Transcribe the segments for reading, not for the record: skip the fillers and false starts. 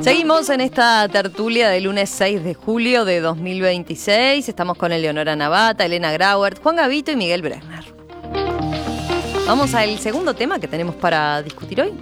Seguimos en esta tertulia del lunes 6 de julio de 2026. Estamos con Eleonora Navata, Elena Grauert, Juan Gavito y Miguel Bregner. Vamos al segundo tema que tenemos para discutir hoy.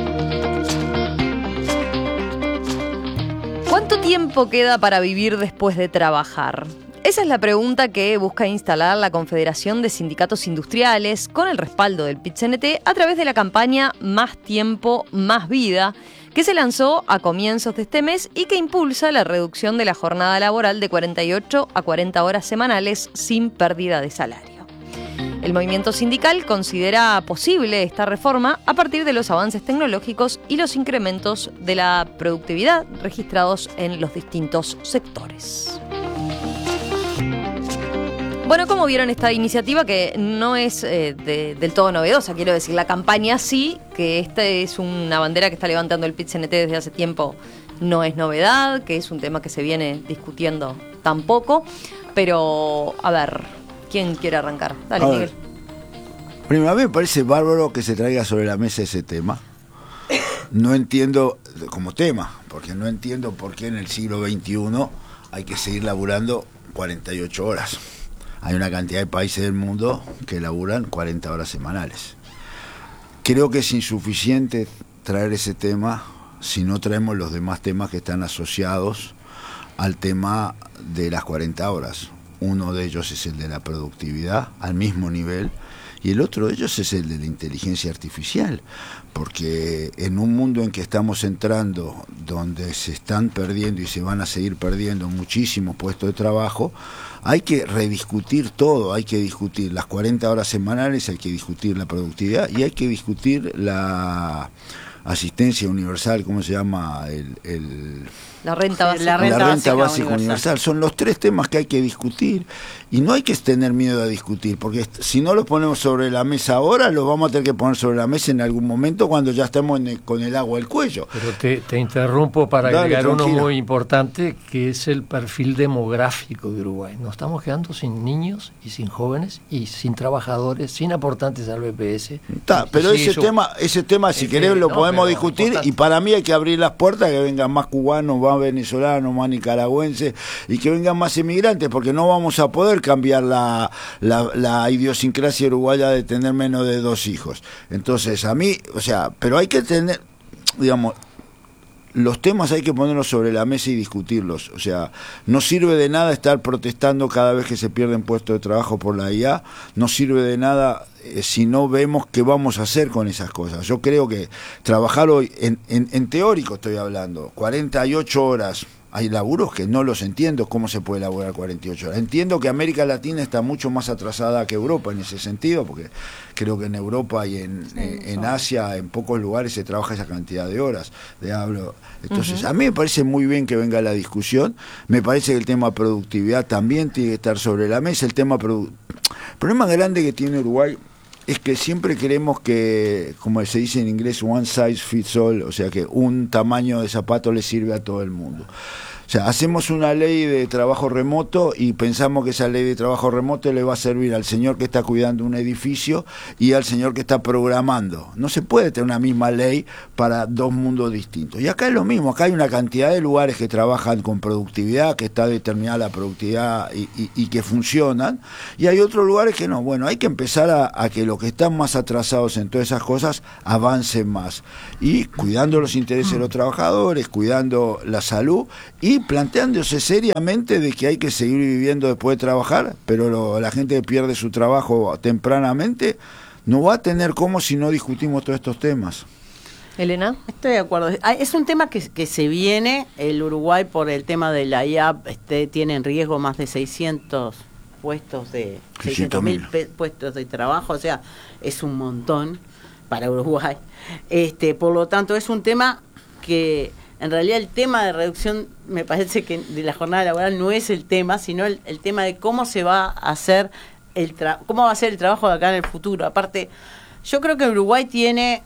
¿Cuánto tiempo queda para vivir después de trabajar? Esa es la pregunta que busca instalar la Confederación de Sindicatos Industriales con el respaldo del PIT-CNT a través de la campaña Más Tiempo, Más Vida, que se lanzó a comienzos de este mes y que impulsa la reducción de la jornada laboral de 48 a 40 horas semanales sin pérdida de salario. El movimiento sindical considera posible esta reforma a partir de los avances tecnológicos y los incrementos de la productividad registrados en los distintos sectores. Bueno, como vieron esta iniciativa que no es del todo novedosa, quiero decir, la campaña sí, que esta es una bandera que está levantando el PIT-CNT desde hace tiempo, no es novedad, que es un tema que se viene discutiendo tampoco, pero a ver, ¿quién quiere arrancar? Dale, Miguel. Primero, a mí me parece bárbaro que se traiga sobre la mesa ese tema. No entiendo como tema, porque no entiendo por qué en el siglo XXI hay que seguir laburando 48 horas. Hay una cantidad de países del mundo que laburan 40 horas semanales. Creo que es insuficiente traer ese tema si no traemos los demás temas que están asociados al tema de las 40 horas. Uno de ellos es el de la productividad al mismo nivel y el otro de ellos es el de la inteligencia artificial, porque en un mundo en que estamos entrando, donde se están perdiendo y se van a seguir perdiendo muchísimos puestos de trabajo, hay que rediscutir todo, hay que discutir las 40 horas semanales, hay que discutir la productividad y hay que discutir la asistencia universal, ¿cómo se llama? La renta básica, la renta básica universal. Son los tres temas que hay que discutir y no hay que tener miedo a discutir, porque si no los ponemos sobre la mesa ahora, los vamos a tener que poner sobre la mesa en algún momento cuando ya estemos con el agua al cuello. Pero te interrumpo para agregar uno muy importante, que es el perfil demográfico de Uruguay. Nos estamos quedando sin niños y sin jóvenes y sin trabajadores, sin aportantes al BPS. Pero ese tema si querés lo podemos discutir importante. Y para mí hay que abrir las puertas, que vengan más cubanos, más venezolanos, más nicaragüenses y que vengan más inmigrantes, porque no vamos a poder cambiar la idiosincrasia uruguaya de tener menos de 2 hijos. Entonces, a mí, pero hay que tener, digamos, los temas hay que ponerlos sobre la mesa y discutirlos. No sirve de nada estar protestando cada vez que se pierden puestos de trabajo por la IA, no sirve de nada si no vemos qué vamos a hacer con esas cosas. Yo creo que trabajar hoy, en teórico estoy hablando, 48 horas, hay laburos que no los entiendo, cómo se puede laburar 48 horas. Entiendo que América Latina está mucho más atrasada que Europa en ese sentido, porque creo que en Europa y en Asia, en pocos lugares se trabaja esa cantidad de horas. Entonces, a mí me parece muy bien que venga la discusión, me parece que el tema productividad también tiene que estar sobre la mesa. El problema grande que tiene Uruguay es que siempre queremos que, como se dice en inglés, one size fits all, que un tamaño de zapato le sirve a todo el mundo. Hacemos una ley de trabajo remoto y pensamos que esa ley de trabajo remoto le va a servir al señor que está cuidando un edificio y al señor que está programando. No se puede tener una misma ley para dos mundos distintos. Y acá es lo mismo, acá hay una cantidad de lugares que trabajan con productividad, que está determinada la productividad y que funcionan, y hay otros lugares que no. Bueno, hay que empezar a que los que están más atrasados en todas esas cosas avancen más. Y cuidando los intereses de los trabajadores, cuidando la salud y planteándose seriamente de que hay que seguir viviendo después de trabajar, pero la gente que pierde su trabajo tempranamente no va a tener cómo si no discutimos todos estos temas. Elena. Estoy de acuerdo. Es un tema que se viene. El Uruguay, por el tema de la IAP, tiene en riesgo más de 600 puestos de 600.000 puestos de trabajo, es un montón para Uruguay. Por lo tanto, es un tema que en realidad el tema de reducción, me parece que de la jornada laboral no es el tema, sino el tema de cómo se va a hacer cómo va a ser el trabajo de acá en el futuro. Aparte, yo creo que Uruguay tiene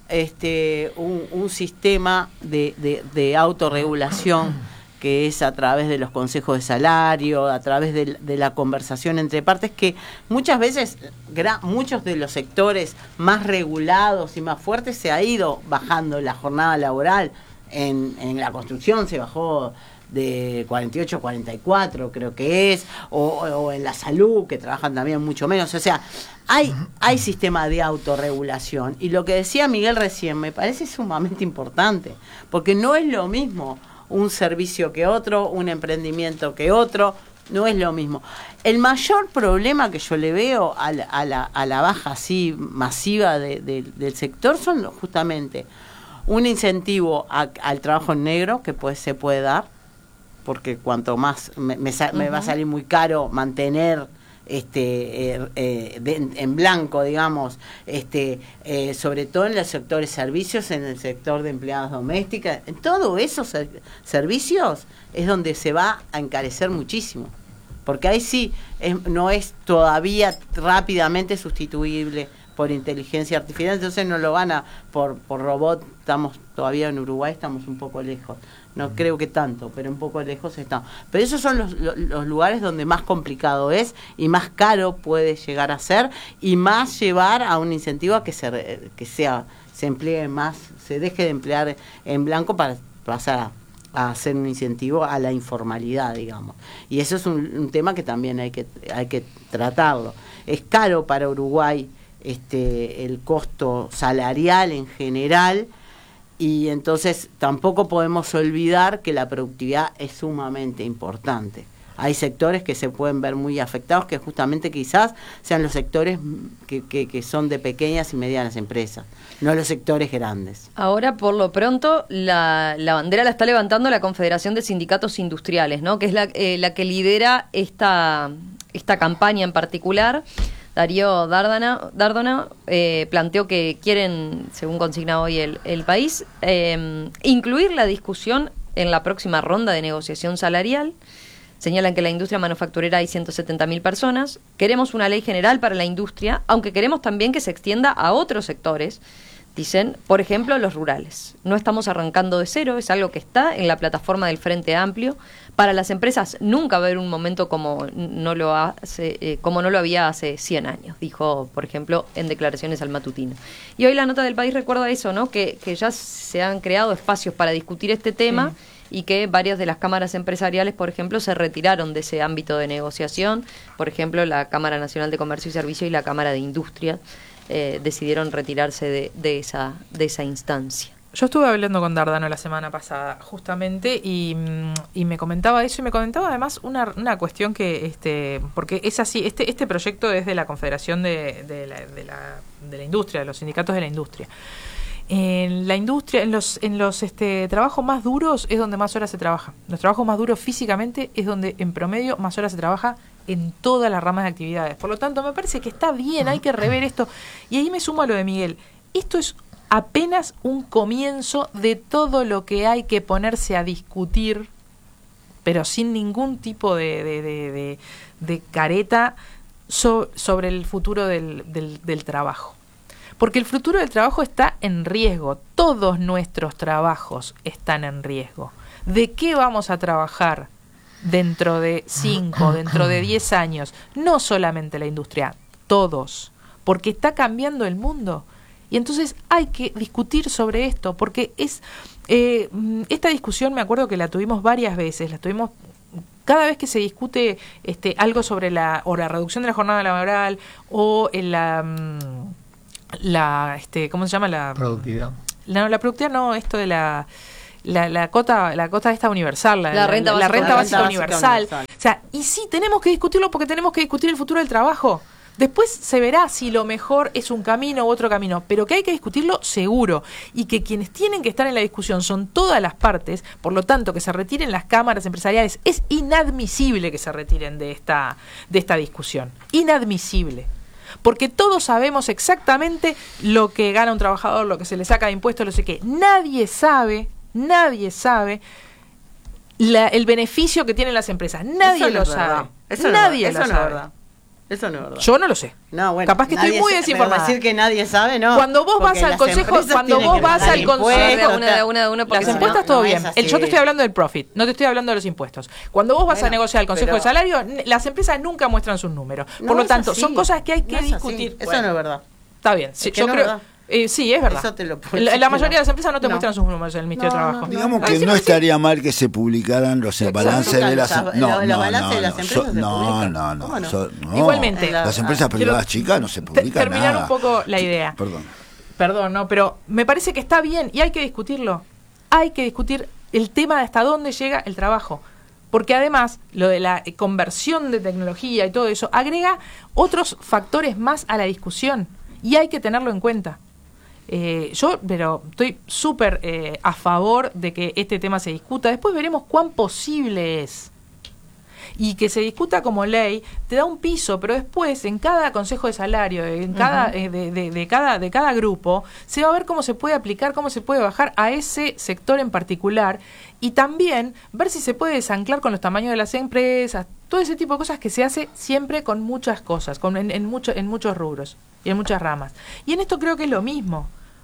un sistema de autorregulación que es a través de los consejos de salario, a través de la conversación entre partes, que muchas veces muchos de los sectores más regulados y más fuertes se ha ido bajando la jornada laboral. en la construcción se bajó de 48 a 44, creo que es, o en la salud, que trabajan también mucho menos. O sea, hay sistema de autorregulación. Y lo que decía Miguel recién me parece sumamente importante, porque no es lo mismo un servicio que otro, un emprendimiento que otro, no es lo mismo. El mayor problema que yo le veo a la baja así masiva del sector son justamente un incentivo al trabajo en negro que se puede dar, porque cuanto más me va a salir muy caro mantener en blanco, digamos, sobre todo en los sectores servicios, en el sector de empleadas domésticas, en todos esos servicios es donde se va a encarecer muchísimo, porque ahí sí no es todavía rápidamente sustituible por inteligencia artificial, entonces no lo van a por robot. Estamos todavía en Uruguay, estamos un poco lejos, no creo que tanto, pero un poco lejos estamos. Pero esos son los lugares donde más complicado es y más caro puede llegar a ser, y más llevar a un incentivo a que se emplee más, se deje de emplear en blanco para pasar a hacer un incentivo a la informalidad, digamos. Y eso es un tema que también hay que tratarlo. Es caro para Uruguay el costo salarial en general, y entonces tampoco podemos olvidar que la productividad es sumamente importante. Hay sectores que se pueden ver muy afectados, que justamente quizás sean los sectores que son de pequeñas y medianas empresas, no los sectores grandes. Ahora, por lo pronto, la bandera la está levantando la Confederación de Sindicatos Industriales, ¿no? Que es la que lidera esta campaña en particular. Darío Dárdana planteó que quieren, según consigna hoy el país, incluir la discusión en la próxima ronda de negociación salarial. Señalan que en la industria manufacturera hay 170.000 personas. Queremos una ley general para la industria, aunque queremos también que se extienda a otros sectores. Dicen, por ejemplo, los rurales. No estamos arrancando de cero, es algo que está en la plataforma del Frente Amplio. Para las empresas nunca va a haber un momento como no lo había hace 100 años, dijo, por ejemplo, en declaraciones al matutino. Y hoy la nota del país recuerda eso, ¿no? Que ya se han creado espacios para discutir este tema, y que varias de las cámaras empresariales, por ejemplo, se retiraron de ese ámbito de negociación. Por ejemplo, la Cámara Nacional de Comercio y Servicio y la Cámara de Industria decidieron retirarse de esa instancia. Yo estuve hablando con Dárdano la semana pasada, justamente, y me comentaba eso, y me comentaba además una cuestión que, porque es así, este proyecto es de la Confederación de la Industria, de los sindicatos de la industria. En la industria, en los trabajos más duros es donde más horas se trabaja. Los trabajos más duros físicamente es donde en promedio más horas se trabaja en todas las ramas de actividades. Por lo tanto, me parece que está bien, hay que rever esto. Y ahí me sumo a lo de Miguel. Esto es apenas un comienzo de todo lo que hay que ponerse a discutir, pero sin ningún tipo de careta sobre el futuro del trabajo. Porque el futuro del trabajo está en riesgo. Todos nuestros trabajos están en riesgo. ¿De qué vamos a trabajar dentro de 5, dentro de 10 años? No solamente la industria, todos. Porque está cambiando el mundo. Y entonces hay que discutir sobre esto, porque esta discusión, me acuerdo que la tuvimos varias veces, cada vez que se discute algo sobre la reducción de la jornada laboral, o ¿cómo se llama? La productividad. No, la productividad no, esto de la cota esta universal, la renta básica universal. O sea, y sí, tenemos que discutirlo porque tenemos que discutir el futuro del trabajo. Después se verá si lo mejor es un camino u otro camino, pero que hay que discutirlo seguro, y que quienes tienen que estar en la discusión son todas las partes. Por lo tanto, que se retiren las cámaras empresariales. Es inadmisible que se retiren de esta discusión. Inadmisible. Porque todos sabemos exactamente lo que gana un trabajador, lo que se le saca de impuestos, lo sé qué. Nadie sabe el beneficio que tienen las empresas. Nadie lo sabe. Nadie lo sabe. Eso no es verdad. Yo no lo sé. No, bueno, capaz que estoy muy desinformada. Decir que nadie sabe, no. Cuando vos vas al consejo, las impuestos todo bien. Yo te estoy hablando del profit, no te estoy hablando de los impuestos. Cuando vos vas a negociar el consejo de salario, las empresas nunca muestran sus números. Por lo tanto, son cosas que hay que discutir. Eso no es verdad. Está bien. Yo creo. Sí, es verdad. Eso te lo la mayoría de las empresas no te muestran sus números en el Ministerio de Trabajo. Digamos que no estaría mal que se publicaran los balances de las empresas. No. Igualmente. Las empresas privadas chicas no se publican terminar nada. un poco la idea. Perdón, no, pero me parece que está bien y hay que discutirlo. Hay que discutir el tema de hasta dónde llega el trabajo. Porque además, lo de la conversión de tecnología y todo eso, agrega otros factores más a la discusión. Y hay que tenerlo en cuenta. Pero estoy súper a favor de que este tema se discuta. Después veremos cuán posible es. Y que se discuta como ley te da un piso, pero después en cada consejo de salario, en cada de cada grupo, se va a ver cómo se puede aplicar, cómo se puede bajar a ese sector en particular, y también ver si se puede desanclar con los tamaños de las empresas, todo ese tipo de cosas que se hace siempre con muchas cosas, en muchos rubros y en muchas ramas. Y en esto creo que es lo mismo.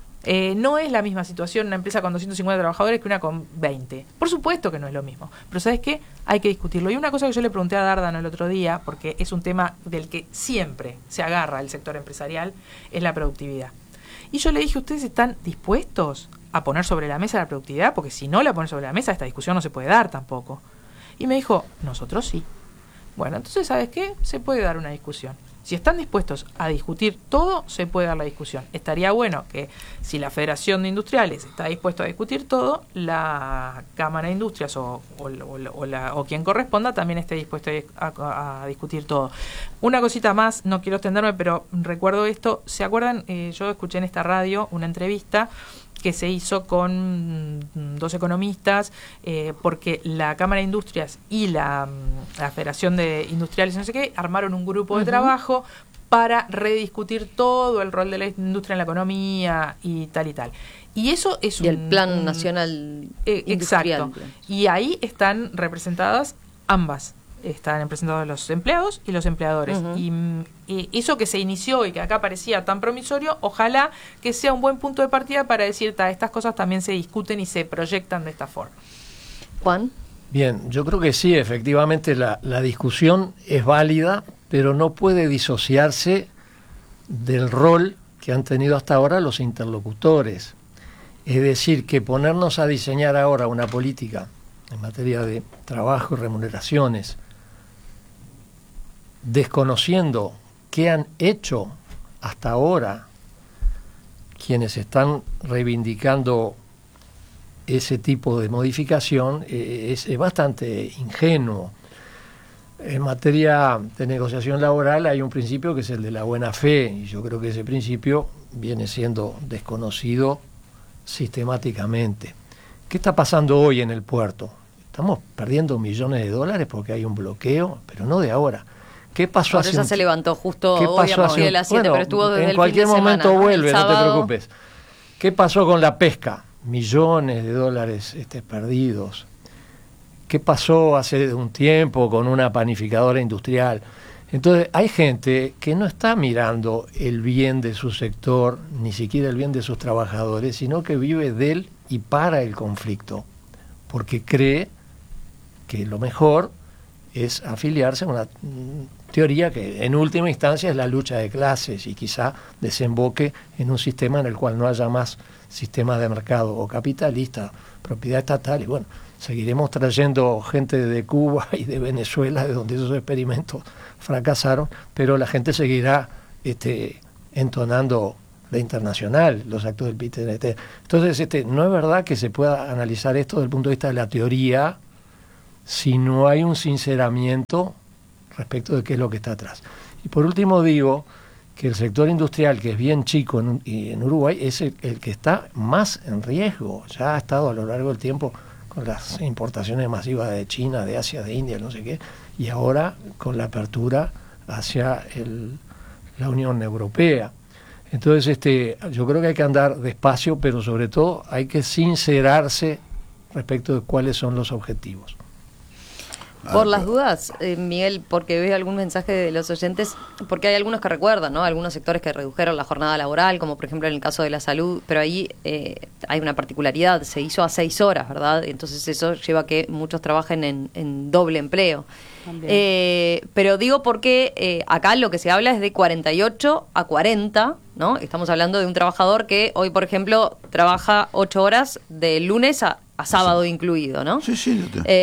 No es la misma situación una empresa con 250 trabajadores que una con 20. Por supuesto que no es lo mismo. Pero ¿sabes qué? Hay que discutirlo. Y una cosa que yo le pregunté a Dárdano el otro día, porque es un tema del que siempre se agarra el sector empresarial, es la productividad. Y yo le dije, ¿ustedes están dispuestos a poner sobre la mesa la productividad? Porque si no la ponen sobre la mesa, esta discusión no se puede dar tampoco. Y me dijo, nosotros sí. Bueno, entonces, ¿sabes qué? Se puede dar una discusión. Si están dispuestos a discutir todo, se puede dar la discusión. Estaría bueno que si la Federación de Industriales está dispuesto a discutir todo, la Cámara de Industrias o quien corresponda también esté dispuesto a discutir todo. Una cosita más, no quiero extenderme, pero recuerdo esto. ¿Se acuerdan? Yo escuché en esta radio una entrevista que se hizo con 2 economistas, porque la Cámara de Industrias y la Federación de Industriales, no sé qué, armaron un grupo de trabajo para rediscutir todo el rol de la industria en la economía y tal y tal. Y eso es el Plan Nacional Industrial. Exacto. Y ahí están representadas ambas. Están representados los empleados y los empleadores. Y eso que se inició y que acá parecía tan promisorio, ojalá que sea un buen punto de partida para decir, estas cosas también se discuten y se proyectan de esta forma. Juan. Bien, yo creo que sí, efectivamente la discusión es válida, pero no puede disociarse del rol que han tenido hasta ahora los interlocutores. Es decir, que ponernos a diseñar ahora una política en materia de trabajo y remuneraciones, desconociendo qué han hecho hasta ahora quienes están reivindicando ese tipo de modificación, es bastante ingenuo. En materia de negociación laboral hay un principio que es el de la buena fe, y yo creo que ese principio viene siendo desconocido sistemáticamente. ¿Qué está pasando hoy en el puerto? Estamos perdiendo millones de dólares porque hay un bloqueo, pero no de ahora. ¿Qué pasó hace ya se levantó justo hoy a partir de las 7, pero estuvo desde en el cualquier fin de momento semana, vuelve, no te sábado. preocupes. ¿Qué pasó con la pesca? Millones de dólares perdidos. ¿Qué pasó hace un tiempo con una panificadora industrial? Entonces, hay gente que no está mirando el bien de su sector, ni siquiera el bien de sus trabajadores, sino que vive del y para el conflicto, porque cree que lo mejor es afiliarse a una teoría que en última instancia es la lucha de clases y quizá desemboque en un sistema en el cual no haya más sistema de mercado o capitalista, propiedad estatal, y bueno, seguiremos trayendo gente de Cuba y de Venezuela, de donde esos experimentos fracasaron, pero la gente seguirá entonando la internacional, los actos del PIT-CNT. Entonces, no es verdad que se pueda analizar esto desde el punto de vista de la teoría si no hay un sinceramiento respecto de qué es lo que está atrás. Y por último digo que el sector industrial, que es bien chico en Uruguay, es el que está más en riesgo. Ya ha estado a lo largo del tiempo con las importaciones masivas de China, de Asia, de India, no sé qué, y ahora con la apertura hacia la Unión Europea. Entonces, yo creo que hay que andar despacio, pero sobre todo hay que sincerarse respecto de cuáles son los objetivos. Por las dudas, Miguel, porque veo algún mensaje de los oyentes, porque hay algunos que recuerdan, ¿no? Algunos sectores que redujeron la jornada laboral, como por ejemplo en el caso de la salud, pero ahí hay una particularidad, se hizo a 6 horas, ¿verdad? Entonces eso lleva a que muchos trabajen en doble empleo. Pero digo porque acá lo que se habla es de 48 a 40, ¿no? Estamos hablando de un trabajador que hoy, por ejemplo, trabaja 8 horas de lunes a sábado incluido, ¿no? Sí, sí.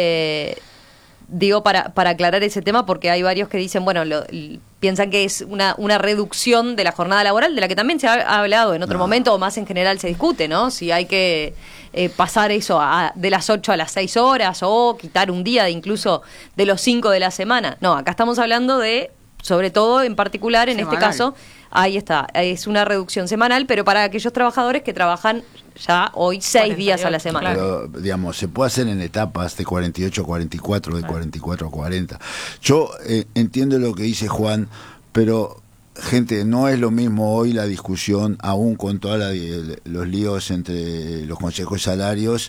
Digo, para aclarar ese tema, porque hay varios que dicen, bueno, piensan que es una reducción de la jornada laboral, de la que también se ha hablado en otro momento, o más en general se discute, ¿no? Si hay que pasar eso de las 8 a las 6 horas, o quitar un día incluso de los 5 de la semana. No, acá estamos hablando de, sobre todo en particular, en semanal. este caso, ahí está, es una reducción semanal, pero para aquellos trabajadores que trabajan ya hoy 6 días a la semana. Pero, digamos, se puede hacer en etapas de 48 a 44, de 44 a 40. Yo entiendo lo que dice Juan, pero, gente, no es lo mismo hoy la discusión, aún con todos los líos entre los consejos salarios.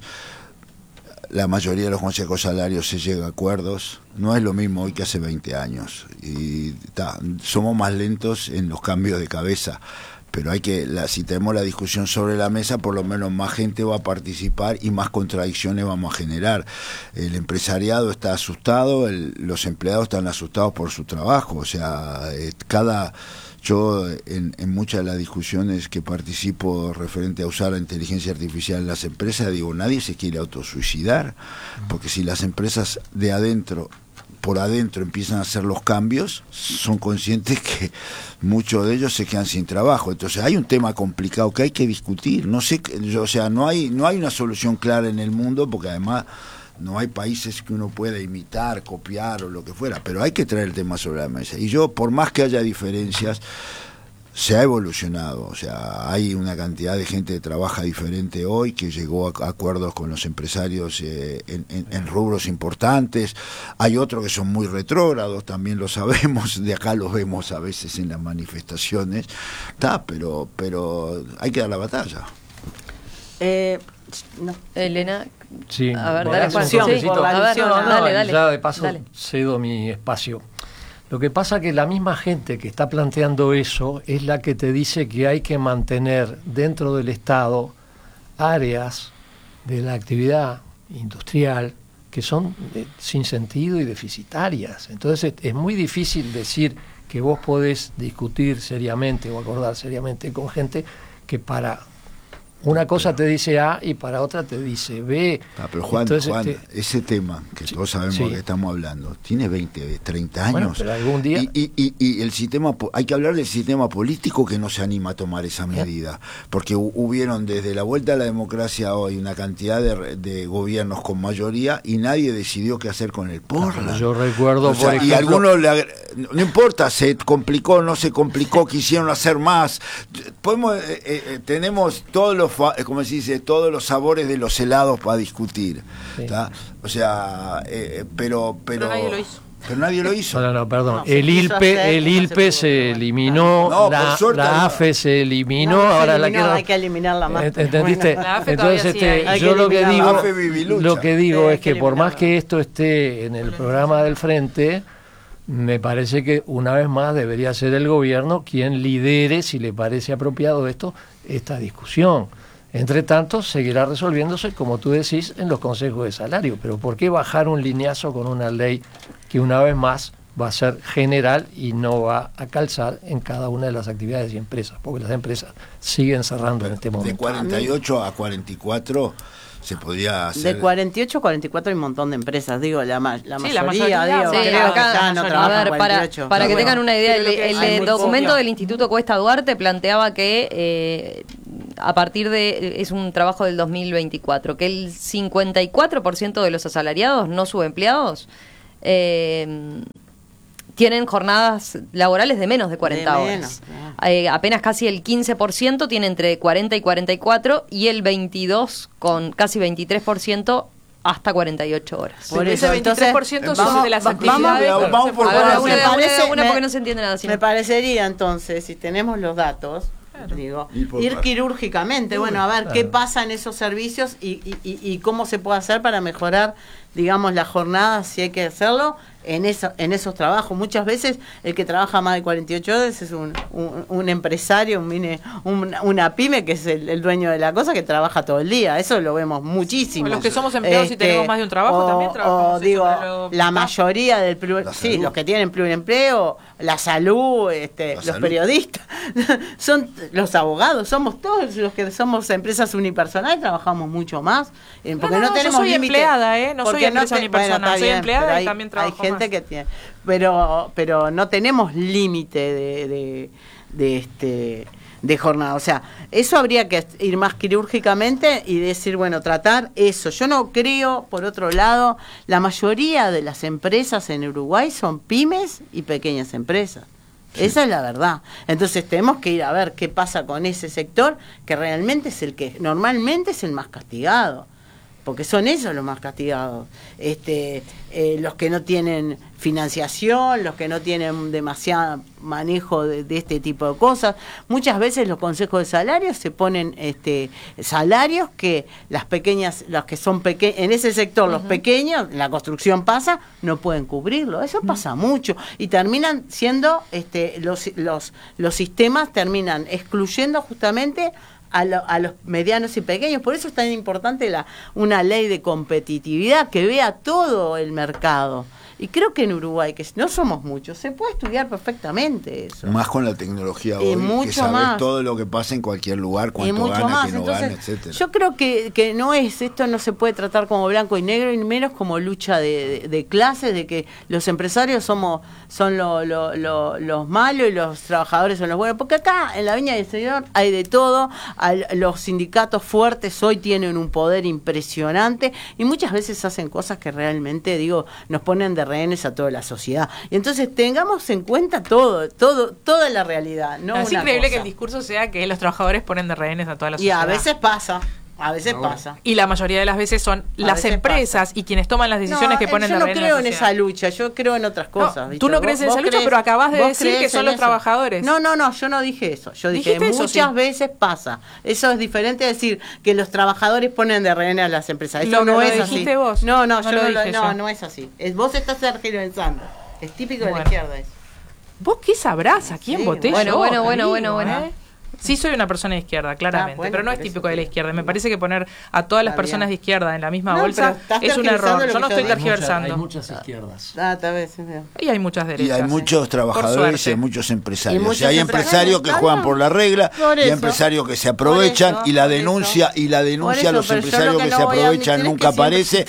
La mayoría de los consejos salarios se llega a acuerdos. No es lo mismo hoy que hace 20 años. Y somos más lentos en los cambios de cabeza. Pero si tenemos la discusión sobre la mesa, por lo menos más gente va a participar y más contradicciones vamos a generar. El empresariado está asustado, los empleados están asustados por su trabajo. O sea, yo en muchas de las discusiones que participo referente a usar la inteligencia artificial en las empresas, digo, nadie se quiere autosuicidar, porque si las empresas por adentro empiezan a hacer los cambios, son conscientes que muchos de ellos se quedan sin trabajo. Entonces hay un tema complicado que hay que discutir. No hay una solución clara en el mundo, porque además no hay países que uno pueda imitar, copiar o lo que fuera, pero hay que traer el tema sobre la mesa. Y yo, por más que haya diferencias, se ha evolucionado. O sea, hay una cantidad de gente que trabaja diferente hoy, que llegó a acuerdos con los empresarios en rubros importantes. Hay otros que son muy retrógrados, también lo sabemos, de acá los vemos a veces en las manifestaciones. Pero hay que dar la batalla. No. Elena, sí, a ver, dale, dale. Ya de paso dale. cedo mi espacio. Lo que pasa que la misma gente que está planteando eso es la que te dice que hay que mantener dentro del Estado áreas de la actividad industrial que son sin sentido y deficitarias. Entonces es muy difícil decir que vos podés discutir seriamente o acordar seriamente con gente que para una cosa te dice A y para otra te dice B. Pero Juan, ese tema que todos sabemos que estamos hablando, tiene 20, 30 años. Bueno, pero algún día... Y el sistema, hay que hablar del sistema político que no se anima a tomar esa medida. Porque hubieron desde la vuelta a la democracia hoy una cantidad de gobiernos con mayoría y nadie decidió qué hacer con el Portland. Yo recuerdo, por ejemplo... Y algunos, no importa, se complicó, no se complicó, quisieron hacer más. Tenemos todos los, como se dice, todos los sabores de los helados para discutir. Sí. O sea, pero nadie lo hizo. Pero nadie lo hizo. No, perdón. El ILPE se eliminó, la AFE se eliminó, ahora la quiero... Hay que eliminarla más. ¿Entendiste? Entonces, yo lo que digo es que por más que esto esté en el programa del Frente, me parece que una vez más debería ser el gobierno quien lidere, si le parece apropiado esta discusión. Entre tanto, seguirá resolviéndose, como tú decís, en los consejos de salario. Pero ¿por qué bajar un lineazo con una ley que una vez más va a ser general y no va a calzar en cada una de las actividades y empresas? Porque las empresas siguen cerrando en este momento. De 48 a 44 se podía hacer... De 48 a 44 hay un montón de empresas, digo, la mayoría, digo, creo que acá no trabajan 48. Para que tengan una idea, el documento del Instituto Cuesta Duarte planteaba que a partir es un trabajo del 2024, que el 54% de los asalariados no subempleados tienen jornadas laborales de menos de 40 horas. Apenas casi el 15% tiene entre 40 y 44 y el 22 con casi 23% hasta 48 horas. Por ese 23% son de las actividades. Vamos por una porque no se entiende nada. Me parecería entonces, si tenemos los datos, digo, ir quirúrgicamente, a ver qué pasa en esos servicios y cómo se puede hacer para mejorar digamos, la jornada, si hay que hacerlo, en esos trabajos. Muchas veces el que trabaja más de 48 horas es un empresario, una pyme, que es el dueño de la cosa, que trabaja todo el día. Eso lo vemos muchísimo. O los que somos empleados y tenemos más de un trabajo también trabajamos. La mayoría del los que tienen pluriempleo, la salud, los periodistas, son los abogados, somos todos los que somos empresas unipersonales, trabajamos mucho más, porque no tenemos yo soy empleada, no soy empresa unipersonal, soy empleada y también trabajo. Hay gente que tiene, pero no tenemos límite de jornada. O sea, eso habría que ir más quirúrgicamente y decir, bueno, tratar eso. Yo no creo, por otro lado, la mayoría de las empresas en Uruguay son pymes y pequeñas empresas. Sí. Esa es la verdad. Entonces tenemos que ir a ver qué pasa con ese sector, que realmente es el que normalmente es el más castigado, porque son ellos los más castigados. Los que no tienen financiación, los que no tienen demasiado manejo de este tipo de cosas. Muchas veces los consejos de salarios se ponen salarios que las pequeñas, los que son pequeños, en ese sector, los pequeños, la construcción pasa, no pueden cubrirlo. Eso pasa mucho. Y terminan siendo, los sistemas terminan excluyendo justamente a los medianos y pequeños. Por eso es tan importante una ley de competitividad que vea todo el mercado. Y creo que en Uruguay, que no somos muchos, se puede estudiar perfectamente eso. Más con la tecnología hoy, que sabes todo lo que pasa en cualquier lugar, cuánto gana, quién no gana, etcétera. Yo creo que esto no se puede tratar como blanco y negro, y menos como lucha de clases, de que los empresarios son los malos y los trabajadores son los buenos. Porque acá, en la Viña del Señor, hay de todo. Los sindicatos fuertes hoy tienen un poder impresionante y muchas veces hacen cosas que realmente, nos ponen de rehenes a toda la sociedad. Y entonces tengamos en cuenta toda la realidad. No es increíble que el discurso sea que los trabajadores ponen de rehenes a toda la sociedad. Y a veces pasa. Pasa. Y la mayoría de las veces son las empresas y quienes toman las decisiones que ponen de rehenes. Yo no creo en esa lucha, yo creo en otras cosas. Tú no crees en esa lucha, pero acabas de decir que son los trabajadores. No, yo no dije eso. Yo dije muchas veces pasa. Eso es diferente a decir que los trabajadores ponen de rehenes a las empresas. Eso no es así. Vos. No es así. Vos estás tergiversando. Es típico de la izquierda eso. ¿Vos qué sabrás? ¿A quién voté yo? Bueno. Sí, soy una persona de izquierda, claramente, pero no es típico de la izquierda. Me parece que poner a todas las personas de izquierda en la misma bolsa es un error. Yo no estoy tergiversando. Hay muchas izquierdas. Tal vez. Y hay muchas derechas. Y hay muchos trabajadores y hay muchos empresarios. Hay empresarios que juegan por la regla, y hay empresarios que se aprovechan, y la denuncia a los empresarios que se aprovechan nunca aparece.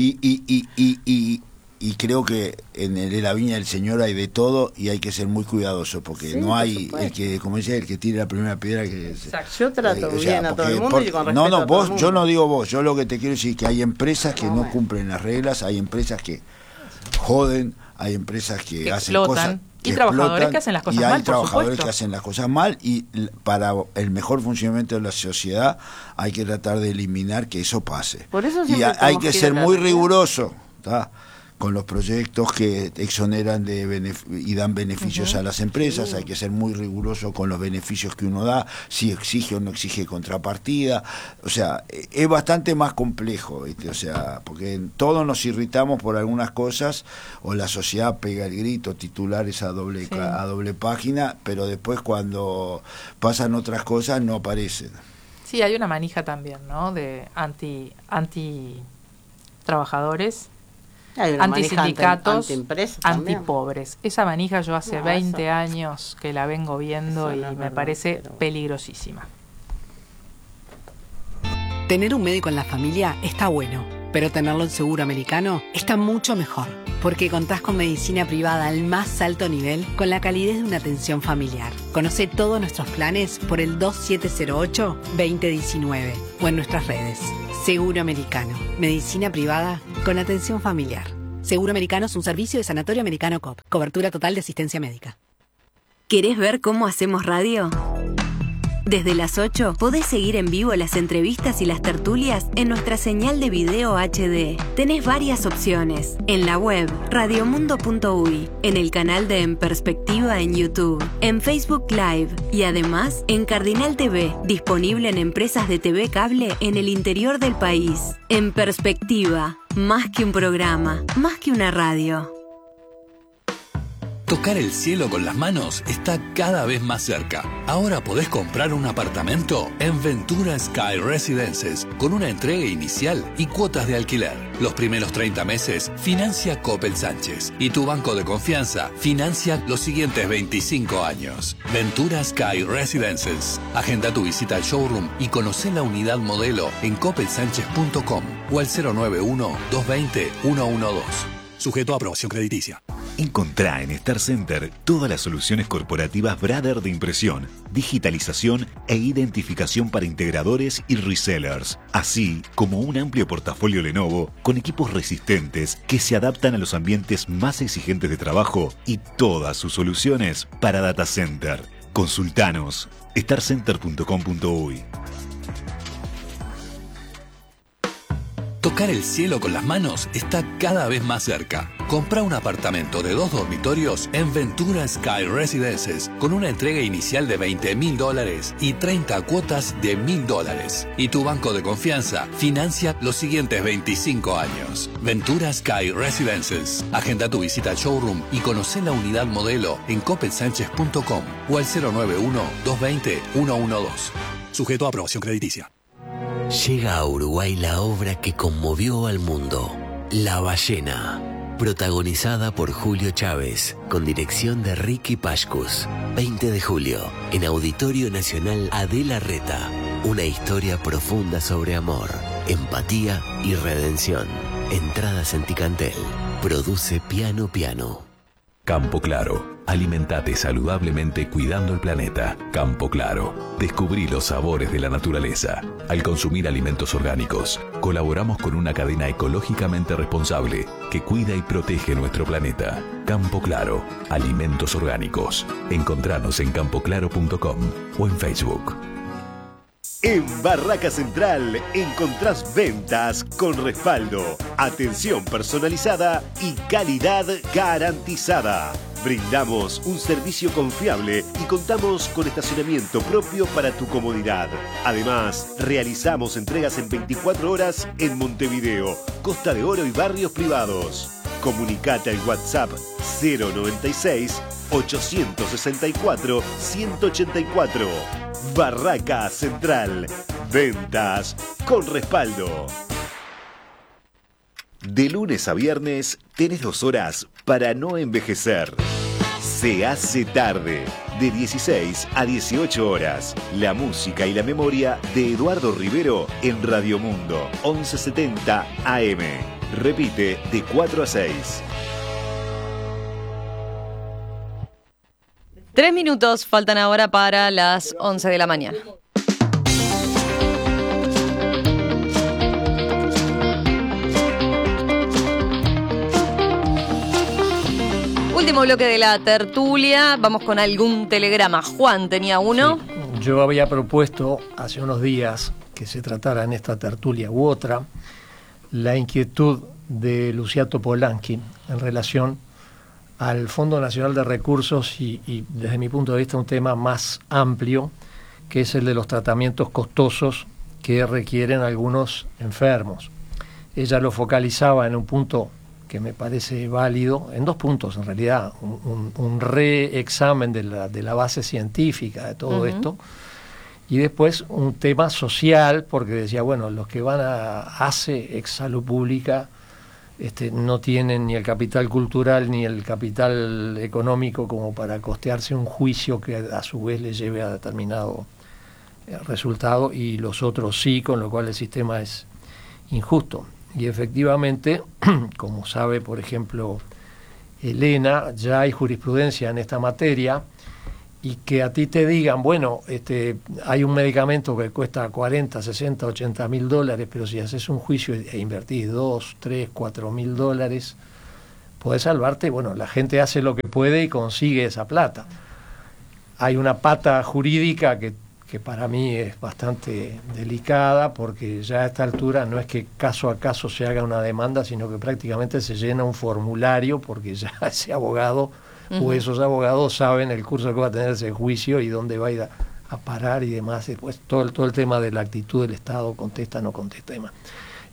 Y creo que en la Viña del Señor hay de todo y hay que ser muy cuidadoso, porque no hay el que tire la primera piedra que... Exacto. Yo trato bien a todo el mundo y con respeto a todo el mundo. Yo no digo vos, yo lo que te quiero decir es que hay empresas que no cumplen las reglas, hay empresas que joden, hay empresas que hacen cosas... Y trabajadores que hacen las cosas mal, y hay trabajadores que hacen las cosas mal, y para el mejor funcionamiento de la sociedad hay que tratar de eliminar que eso pase. Por eso y hay que ser muy riguroso, ¿tá?, con los proyectos que exoneran y dan beneficios a las empresas. Hay que ser muy riguroso con los beneficios que uno da, si exige o no exige contrapartida. O sea, es bastante más complejo, ¿viste? O sea, porque todos nos irritamos por algunas cosas, o la sociedad pega el grito, titulares a doble página, pero después cuando pasan otras cosas no aparecen. Sí, hay una manija también, ¿no?, de anti trabajadores, antisindicatos, antipobres. Esa manija yo hace 20 años que la vengo viendo y me parece peligrosísima. Tener un médico en la familia está bueno, pero tenerlo en Seguro Americano está mucho mejor, porque contás con medicina privada al más alto nivel, con la calidez de una atención familiar. Conoce todos nuestros planes por el 2708-2019 o en nuestras redes. Seguro Americano, medicina privada con atención familiar. Seguro Americano es un servicio de Sanatorio Americano Coop. Cobertura total de asistencia médica. ¿Querés ver cómo hacemos radio? Desde las 8 podés seguir en vivo las entrevistas y las tertulias en nuestra señal de video HD. Tenés varias opciones. En la web, radiomundo.uy, en el canal de En Perspectiva en YouTube, en Facebook Live y además en Cardinal TV, disponible en empresas de TV cable en el interior del país. En Perspectiva, Más que un programa, más que una radio. Tocar el cielo con las manos está cada vez más cerca. Ahora podés comprar un apartamento en Ventura Sky Residences con una entrega inicial y cuotas de alquiler. Los primeros 30 meses financia Coppel Sánchez y tu banco de confianza financia los siguientes 25 años. Ventura Sky Residences. Agenda tu visita al showroom y conoce la unidad modelo en coppelsanchez.com o al 091-220-112. Sujeto a aprobación crediticia. Encontrá en Star Center todas las soluciones corporativas Brother de impresión, digitalización e identificación para integradores y resellers, así como un amplio portafolio Lenovo con equipos resistentes que se adaptan a los ambientes más exigentes de trabajo y todas sus soluciones para data center. Consultanos starcenter.com.uy. Tocar el cielo con las manos está cada vez más cerca. Compra un apartamento de 2 dormitorios en Ventura Sky Residences con una entrega inicial de $20,000 y 30 cuotas de $1,000. Y tu banco de confianza financia los siguientes 25 años. Ventura Sky Residences. Agenda tu visita al showroom y conoce la unidad modelo en coppelsanchez.com o al 091-220-112. Sujeto a aprobación crediticia. Llega a Uruguay la obra que conmovió al mundo, La Ballena, protagonizada por Julio Chávez, con dirección de Ricky Pashkus. 20 de julio, en Auditorio Nacional Adela Reta, una historia profunda sobre amor, empatía y redención. Entradas en Ticantel. Produce Piano Piano. Campo Claro. Alimentate saludablemente cuidando el planeta. Campo Claro. Descubrí los sabores de la naturaleza. Al consumir alimentos orgánicos, colaboramos con una cadena ecológicamente responsable que cuida y protege nuestro planeta. Campo Claro. Alimentos orgánicos. Encontranos en campoclaro.com o en Facebook. En Barraca Central encontrás ventas con respaldo, atención personalizada y calidad garantizada. Brindamos un servicio confiable y contamos con estacionamiento propio para tu comodidad. Además, realizamos entregas en 24 horas en Montevideo, Costa de Oro y barrios privados. Comunicate al WhatsApp 096 864 184. Barraca Central. Ventas con respaldo. De lunes a viernes tenés 2 horas para no envejecer. Se hace tarde. De 16 a 18 horas. La música y la memoria de Eduardo Rivero en Radio Mundo 1170 AM. Repite de 4 a 6. 3 minutos faltan ahora para las 11 de la mañana. Último bloque de la tertulia. Vamos con algún telegrama. Juan tenía uno. Sí, yo había propuesto hace unos días que se tratara en esta tertulia u otra la inquietud de Luciato Polanqui en relación al Fondo Nacional de Recursos y desde mi punto de vista un tema más amplio, que es el de los tratamientos costosos que requieren algunos enfermos. Ella lo focalizaba en un punto que me parece válido, en 2 puntos en realidad, un reexamen de la base científica de todo esto, y después un tema social, porque decía, bueno, los que van a ACE, ex Salud Pública, no tienen ni el capital cultural ni el capital económico como para costearse un juicio que a su vez le lleve a determinado resultado, y los otros sí, con lo cual el sistema es injusto. Y efectivamente, como sabe, por ejemplo, Elena, ya hay jurisprudencia en esta materia, y que a ti te digan, bueno, hay un medicamento que cuesta 40, 60, 80 mil dólares, pero si haces un juicio e invertís 2, 3, 4 mil dólares, podés salvarte. Bueno, la gente hace lo que puede y consigue esa plata. Hay una pata jurídica que para mí es bastante delicada, porque ya a esta altura no es que caso a caso se haga una demanda, sino que prácticamente se llena un formulario, porque ya ese abogado o esos abogados saben el curso que va a tener ese juicio y dónde va a ir a parar y demás. Después todo el tema de la actitud del Estado, contesta, no contesta y demás.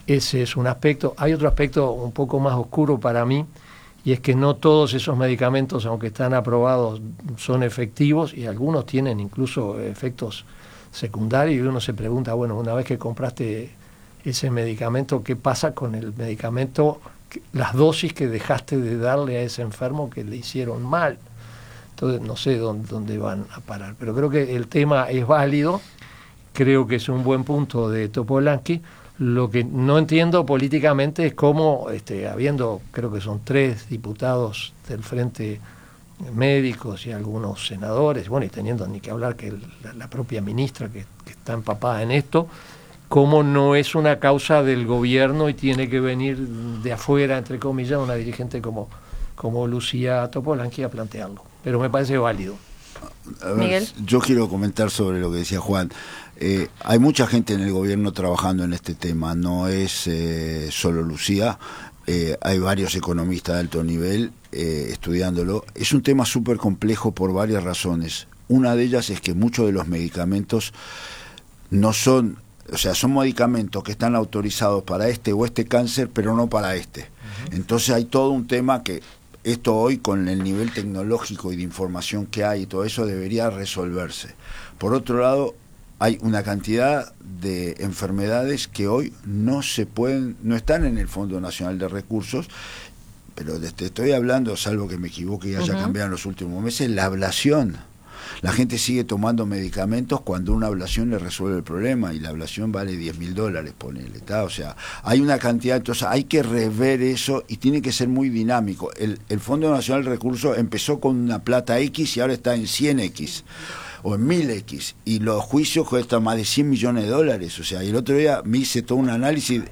Ese es un aspecto. Hay otro aspecto un poco más oscuro para mí, y es que no todos esos medicamentos, aunque están aprobados, son efectivos, y algunos tienen incluso efectos secundarios, y uno se pregunta, bueno, una vez que compraste ese medicamento, ¿qué pasa con el medicamento, las dosis que dejaste de darle a ese enfermo que le hicieron mal? Entonces no sé dónde van a parar, pero creo que el tema es válido, creo que es un buen punto de Topolansky. Lo que no entiendo políticamente es cómo, habiendo, creo que son 3 diputados del Frente, médicos y algunos senadores, bueno, y teniendo ni que hablar que la propia ministra que está empapada en esto, cómo no es una causa del gobierno y tiene que venir de afuera, entre comillas, una dirigente como Lucía Topolansky a plantearlo. Pero me parece válido. A ver, Miguel. yo quiero comentar sobre lo que decía Juan. Hay mucha gente en el gobierno trabajando en este tema, no es solo Lucía, hay varios economistas de alto nivel estudiándolo. Es un tema súper complejo por varias razones. Una de ellas es que muchos de los medicamentos no son, o sea, son medicamentos que están autorizados para este o este cáncer, pero no para este. Entonces hay todo un tema que esto hoy, con el nivel tecnológico y de información que hay y todo eso, debería resolverse. Por otro lado, hay una cantidad de enfermedades que hoy no están en el Fondo Nacional de Recursos, pero te estoy hablando, salvo que me equivoque y haya cambiado en los últimos meses, la ablación. La gente sigue tomando medicamentos cuando una ablación le resuelve el problema, y la ablación vale $10.000, ponele, ¿tá? O sea, hay una cantidad, entonces hay que rever eso y tiene que ser muy dinámico. El Fondo Nacional de Recursos empezó con una plata X y ahora está en 100X. O en 1000X, y los juicios cuestan más de $100 millones. O sea, y el otro día me hice todo un análisis,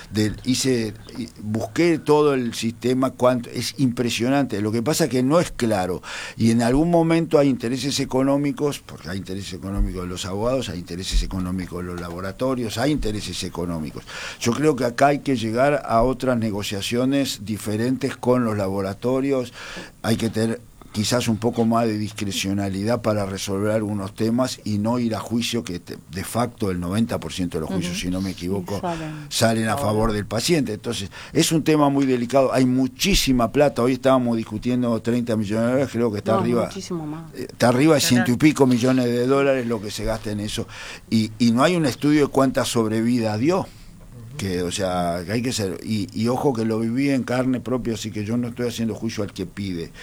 busqué todo el sistema, es impresionante. Lo que pasa es que no es claro, y en algún momento hay intereses económicos, porque hay intereses económicos de los abogados, hay intereses económicos de los laboratorios, hay intereses económicos. Yo creo que acá hay que llegar a otras negociaciones diferentes con los laboratorios, hay que tener quizás un poco más de discrecionalidad para resolver algunos temas y no ir a juicio, que de facto el 90% de los juicios, si no me equivoco, salen a favor del paciente. Entonces, es un tema muy delicado, hay muchísima plata. Hoy estábamos discutiendo $30 millones, creo que está arriba. Muchísimo más. Está arriba de $100 y pico millones lo que se gasta en eso. Y no hay un estudio de cuánta sobrevida dio. Que, o sea, que hay que ser, y ojo que lo viví en carne propia, así que yo no estoy haciendo juicio al que pide,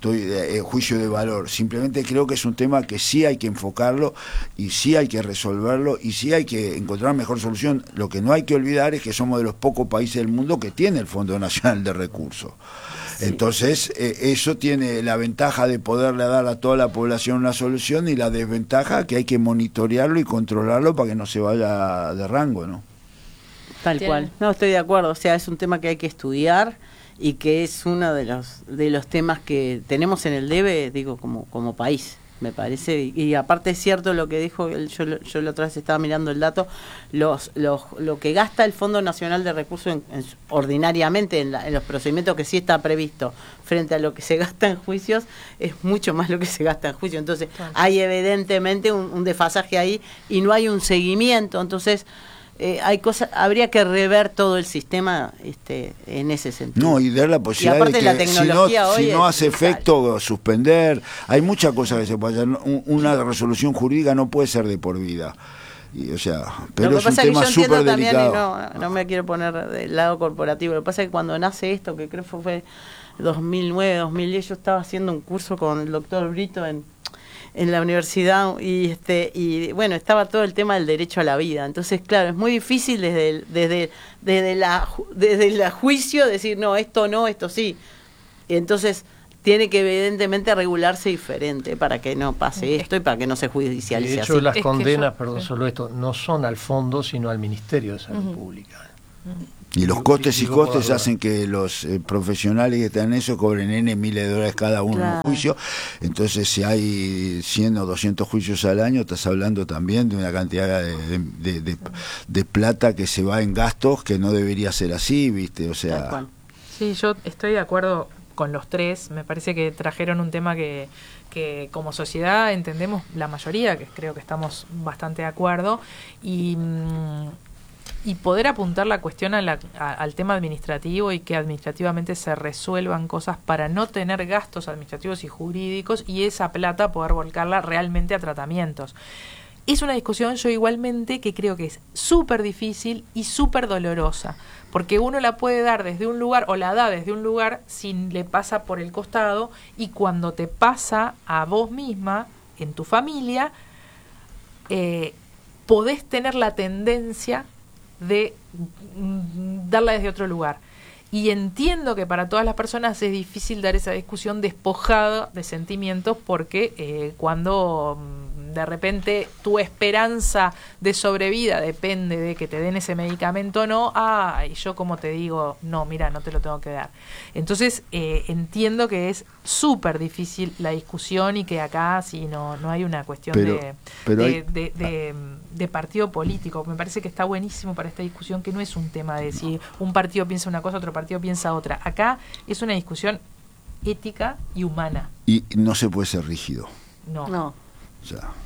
juicio de valor. Simplemente creo que es un tema que sí hay que enfocarlo y sí hay que resolverlo y sí hay que encontrar mejor solución. Lo que no hay que olvidar es que somos de los pocos países del mundo que tiene el Fondo Nacional de Recursos. Sí. Entonces, eso tiene la ventaja de poderle dar a toda la población una solución, y la desventaja que hay que monitorearlo y controlarlo para que no se vaya de rango, ¿no? Tal cual. No, estoy de acuerdo. O sea, es un tema que hay que estudiar y que es uno de los temas que tenemos en el debe, digo, como país, me parece. Y aparte es cierto lo que dijo, yo la otra vez estaba mirando el dato, lo que gasta el Fondo Nacional de Recursos ordinariamente en los procedimientos que sí está previsto frente a lo que se gasta en juicios, es mucho más lo que se gasta en juicios. Entonces, hay evidentemente un desfasaje ahí y no hay un seguimiento. Entonces, hay cosas, habría que rever todo el sistema en ese sentido. No, y dar la posibilidad de que la tecnología si no hace efecto, suspender. Hay muchas cosas que se pueden hacer. Una resolución jurídica no puede ser de por vida. O sea, pero es un tema súper delicado. No me quiero poner del lado corporativo. Lo que pasa es que cuando nace esto, que creo que fue 2009, 2010, yo estaba haciendo un curso con el doctor Brito en la universidad y bueno, estaba todo el tema del derecho a la vida. Entonces, claro, es muy difícil desde el juicio decir no, esto sí. Y entonces tiene que evidentemente regularse diferente para que no pase esto y para que no se judicialice. De hecho, las condenas, solo esto, no son al fondo, sino al Ministerio de Salud Pública. Y los costes y costes hacen que los profesionales que están en eso cobren miles de dólares cada uno en un juicio. Entonces, si hay 100 o 200 juicios al año, estás hablando también de una cantidad de plata que se va en gastos que no debería ser así, ¿viste? O sea... Sí, yo estoy de acuerdo con los tres. Me parece que trajeron un tema que como sociedad entendemos la mayoría, que creo que estamos bastante de acuerdo. Y y poder apuntar la cuestión al tema administrativo y que administrativamente se resuelvan cosas para no tener gastos administrativos y jurídicos y esa plata poder volcarla realmente a tratamientos. Es una discusión yo igualmente que creo que es súper difícil y súper dolorosa, porque uno la puede dar desde un lugar o la da desde un lugar sin le pasa por el costado y cuando te pasa a vos misma, en tu familia, podés tener la tendencia de darla desde otro lugar. Y entiendo que para todas las personas es difícil dar esa discusión despojada de sentimientos porque cuando de repente tu esperanza de sobrevida depende de que te den ese medicamento o no, y yo como te digo, no, mira, no te lo tengo que dar. Entonces entiendo que es súper difícil la discusión y que acá sí no hay una cuestión de partido político. Me parece que está buenísimo para esta discusión que no es un tema de si un partido piensa una cosa, otro partido piensa otra. Acá es una discusión ética y humana. Y no se puede ser rígido. No. O sea,